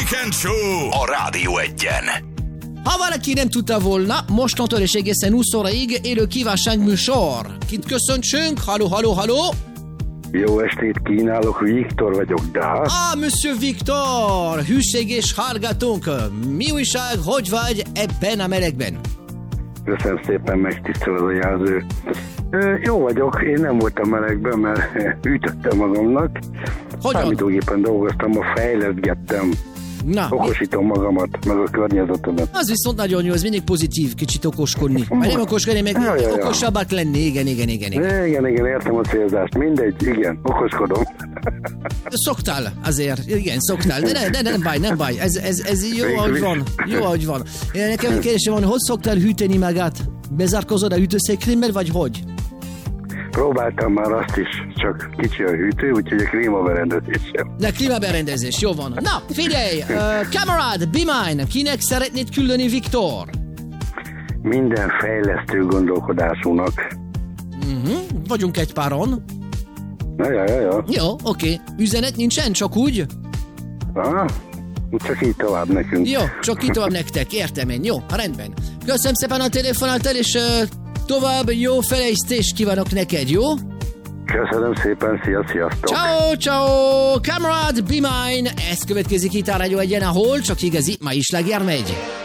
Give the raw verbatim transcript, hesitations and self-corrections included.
Weekend Show a Rádió Egyen. Ha valaki nem tudta volna, mostantól és egészen húsz óraig élő kívánságműsor. Kit köszöntsünk? Halló, halló, halló! Jó estét kínálok, Viktor vagyok, de... Ah, Monsieur Viktor! Hűség és hallgatónk! Mi újság, hogy vagy ebben a melegben? Köszönöm szépen, megtisztel az a jelző. Ö, jó vagyok, én nem voltam melegben, mert ütöttem magamnak. Hogyan? Számítógépen dolgoztam, ma fejleszgettem. Na, Okosítom magamat, meg a környezetemet. az viszont nagyon jó, ez mindig pozitív, kicsit okoskodni. Mert nem okoskodni, meg Ja, ja, ja. okosabbak lenni, igen, igen, igen, igen. Igen, igen, értem a célzást. Mindegy, igen, okoskodom. Szoktál azért, igen, szoktál, de, ne, de nem baj, nem baj, ez, ez, ez jó, ahogy van, jó, ahogy van. Nekem egy kérdésem van, hogy szoktál hűteni magát? Bezárkozod a hűtőszekrényben, vagy hogy? Próbáltam már azt is, csak kicsi a hűtő, úgyhogy a klímaberendezésem. De klímaberendezés, jó van. Na, figyelj, uh, kamarad, be mine, kinek szeretnéd küldeni, Viktor? Minden fejlesztő gondolkodásúnak. Uh-huh. Vagyunk egy páron. Na, ja, ja, ja. Jó, oké. Okay. Üzenet nincsen, csak úgy? Ah, csak így tovább nekünk. Jó, csak így tovább nektek, értem én. Jó, rendben. Köszönöm szépen a telefonáltal, és uh, tovább jó fejlesztést kívánok neked, jó? Köszönöm szépen, szia, sziasztok! Ciao, ciao, kamarad, be mine! Ez következik itt a Rádió Egyen, ahol csak igazi, ma is lágjár megy.